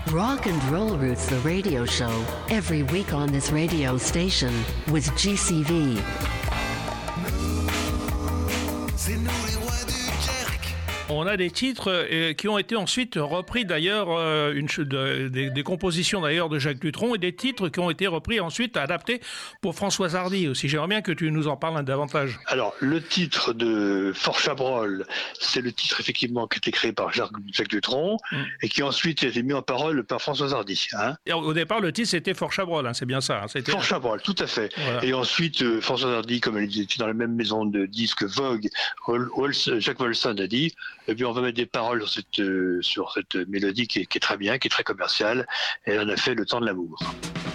Rock and Roll Roots, the radio show, every week on this radio station with GCV. C'est nous les rois du jerk. On a des titres qui ont été ensuite repris d'ailleurs, des compositions d'ailleurs de Jacques Dutronc et des titres qui ont été repris ensuite adaptés pour Françoise Hardy aussi. J'aimerais bien que tu nous en parles davantage. Alors, le titre de Fort Chabrol, c'est le titre effectivement qui a été créé par Jacques Dutronc et qui ensuite a été mis en parole par Françoise Hardy. Et au départ, le titre c'était Fort Chabrol, c'est bien ça. C'était... Fort Chabrol, tout à fait. Voilà. Et ensuite, Françoise Hardy, comme elle était dans la même maison de disques Vogue, Jacques Wolfson a dit, et puis on va mettre des paroles sur cette mélodie qui est très bien, qui est très commerciale, et elle en a fait Le temps de l'amour.